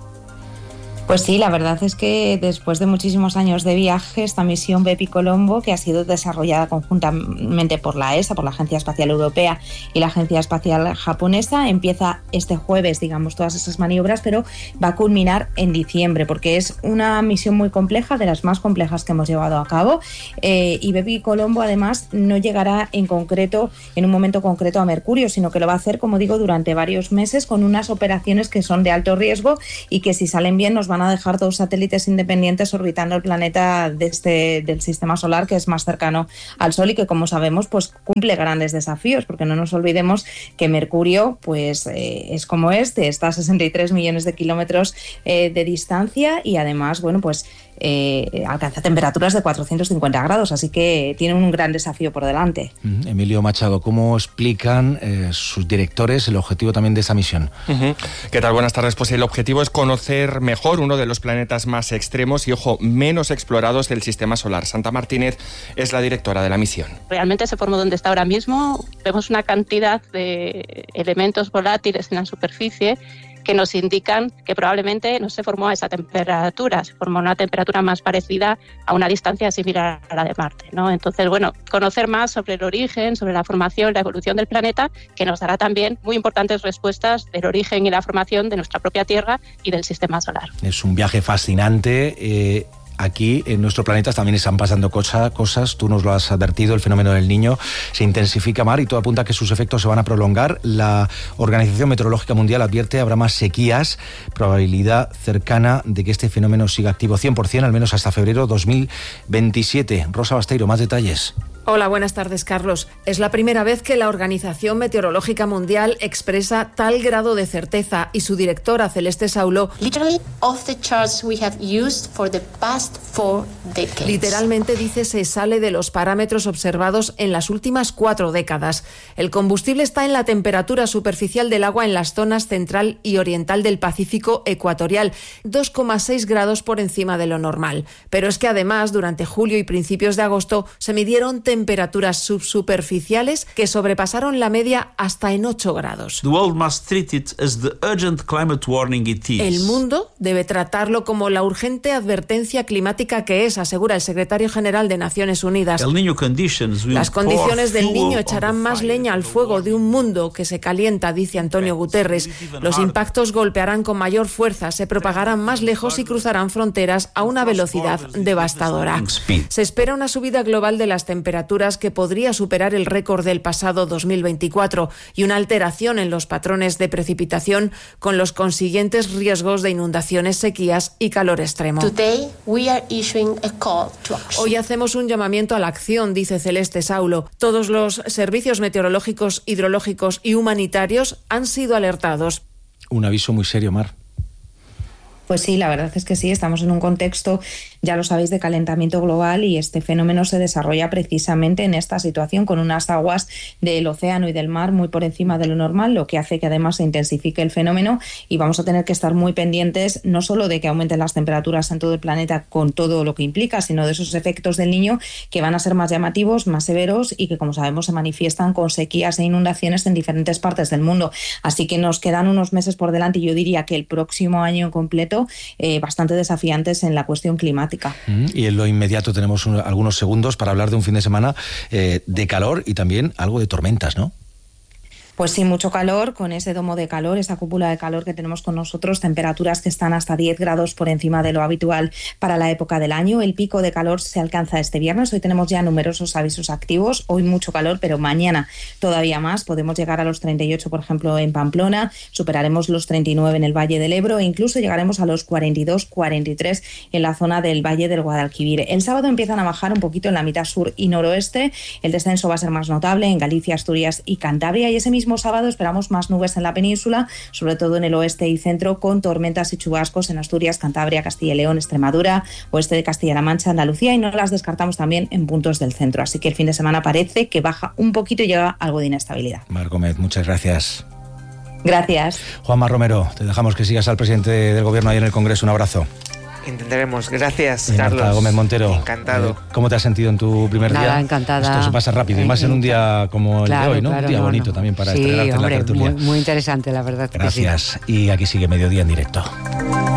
Pues sí, la verdad es que después de muchísimos años de viaje, esta misión Bepi Colombo, que ha sido desarrollada conjuntamente por la ESA, por la Agencia Espacial Europea y la Agencia Espacial Japonesa, empieza este jueves, digamos, todas esas maniobras, pero va a culminar en diciembre, porque es una misión muy compleja, de las más complejas que hemos llevado a cabo, y Bepi Colombo además no llegará en un momento concreto a Mercurio, sino que lo va a hacer, como digo, durante varios meses, con unas operaciones que son de alto riesgo y que, si salen bien, nos van a dejar 2 satélites independientes orbitando el planeta del sistema solar, que es más cercano al Sol y que, como sabemos, pues cumple grandes desafíos, porque no nos olvidemos que Mercurio pues es como está a 63 millones de kilómetros de distancia, y además, bueno, pues alcanza temperaturas de 450 grados, así que tiene un gran desafío por delante. Emilio Machado, ¿cómo explican sus directores el objetivo también de esa misión? ¿Qué tal? Buenas tardes. Pues el objetivo es conocer mejor uno de los planetas más extremos y, ojo, menos explorados del sistema solar. Santa Martínez es la directora de la misión. Realmente se formó donde está ahora mismo. Vemos una cantidad de elementos volátiles en la superficie que nos indican que probablemente no se formó a esa temperatura, se formó a una temperatura más parecida a una distancia similar a la de Marte, ¿no? Entonces, bueno, conocer más sobre el origen, sobre la formación, la evolución del planeta, que nos dará también muy importantes respuestas del origen y la formación de nuestra propia Tierra y del sistema solar. Es un viaje fascinante. Aquí en nuestro planeta también están pasando cosas, tú nos lo has advertido, el fenómeno del Niño se intensifica, Mar, y todo apunta a que sus efectos se van a prolongar. La Organización Meteorológica Mundial advierte habrá más sequías, probabilidad cercana de que este fenómeno siga activo 100%, al menos hasta febrero 2027. Rosa Basteiro, más detalles. Hola, buenas tardes, Carlos. Es la primera vez que la Organización Meteorológica Mundial expresa tal grado de certeza, y su directora, Celeste Saulo, literalmente dice se sale de los parámetros observados en las últimas 4 décadas. El combustible está en la temperatura superficial del agua en las zonas central y oriental del Pacífico ecuatorial, 2,6 grados por encima de lo normal. Pero es que además, durante julio y principios de agosto, se midieron temperaturas subsuperficiales que sobrepasaron la media hasta en 8 grados. El mundo debe tratarlo como la urgente advertencia climática que es, asegura el secretario general de Naciones Unidas. Las condiciones del Niño echarán más leña al fuego de un mundo que se calienta, dice Antonio Guterres. Los impactos golpearán con mayor fuerza, se propagarán más lejos y cruzarán fronteras a una velocidad devastadora. Se espera una subida global de las temperaturas que podría superar el récord del pasado 2024 y una alteración en los patrones de precipitación, con los consiguientes riesgos de inundaciones, sequías y calor extremo. Hoy hacemos un llamamiento a la acción, dice Celeste Saulo. Todos los servicios meteorológicos, hidrológicos y humanitarios han sido alertados. Un aviso muy serio, Mar. Pues sí, la verdad es que sí, estamos en un contexto, ya lo sabéis, de calentamiento global, y este fenómeno se desarrolla precisamente en esta situación, con unas aguas del océano y del mar muy por encima de lo normal, lo que hace que además se intensifique el fenómeno, y vamos a tener que estar muy pendientes no solo de que aumenten las temperaturas en todo el planeta con todo lo que implica, sino de esos efectos del Niño que van a ser más llamativos, más severos, y que, como sabemos, se manifiestan con sequías e inundaciones en diferentes partes del mundo. Así que nos quedan unos meses por delante, y yo diría que el próximo año en completo bastante desafiantes en la cuestión climática. Y en lo inmediato tenemos algunos segundos para hablar de un fin de semana de calor y también algo de tormentas, ¿no? Pues sí, mucho calor, con ese domo de calor, esa cúpula de calor que tenemos con nosotros, temperaturas que están hasta 10 grados por encima de lo habitual para la época del año. El pico de calor se alcanza este viernes, hoy tenemos ya numerosos avisos activos, hoy mucho calor, pero mañana todavía más, podemos llegar a los 38, por ejemplo, en Pamplona, superaremos los 39 en el Valle del Ebro e incluso llegaremos a los 42, 43 en la zona del Valle del Guadalquivir. El sábado empiezan a bajar un poquito en la mitad sur y noroeste, el descenso va a ser más notable en Galicia, Asturias y Cantabria, y ese mismo sábado esperamos más nubes en la península, sobre todo en el oeste y centro, con tormentas y chubascos en Asturias, Cantabria, Castilla y León, Extremadura, oeste de Castilla-La Mancha, Andalucía, y no las descartamos también en puntos del centro. Así que el fin de semana parece que baja un poquito y llega algo de inestabilidad. Mar Gómez, muchas gracias. Gracias. Juanma Romero, te dejamos que sigas al presidente del Gobierno ahí en el Congreso. Un abrazo. Intentaremos. Gracias, Marta Carlos. Gómez Montero. Encantado. ¿Cómo te has sentido en tu primer día? Nada, encantada. Esto se pasa rápido, y más en un día como el de hoy, ¿no? Un día bonito también para estrenarte en la tertulia. Muy interesante, la verdad. Gracias. Y aquí sigue Mediodía en directo.